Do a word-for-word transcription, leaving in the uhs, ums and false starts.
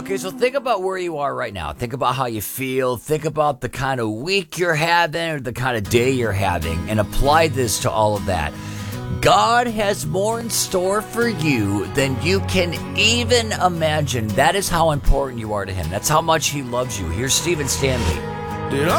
Okay, so think about where you are right now. Think about how you feel. Think about the kind of week you're having or the kind of day you're having, and apply this to all of that. God has more in store for you than you can even imagine. That is how important you are to him. That's how much he loves you. Here's Stephen Stanley. Did